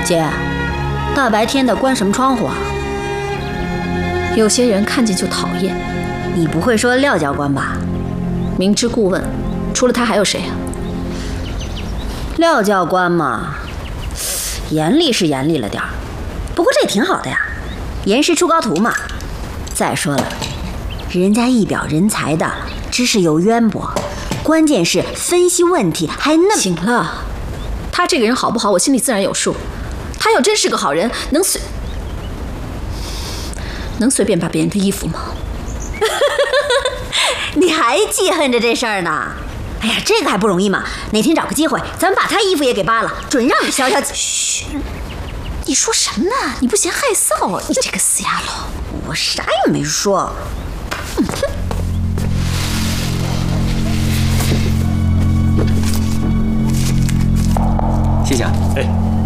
姐，大白天的关什么窗户啊？ 有些人看见就讨厌。 你不会说廖教官吧？ 明知故问，除了他还有谁啊？ 廖教官嘛，严厉是严厉了点儿，不过这也挺好的呀，严师出高徒嘛。再说了，人家一表人才的，知识又渊博，关键是分析问题还那…… 行了，他这个人好不好，我心里自然有数。他要真是个好人，能随便把别人的衣服吗？ 你还记恨着这事儿呢？哎呀，这个还不容易吗？哪天找个机会，咱们把他衣服也给扒了，准让你消消气。 嘘，你说什么呢？你不嫌害臊？你这个死丫头！ 我啥也没说。 谢谢啊。 哎，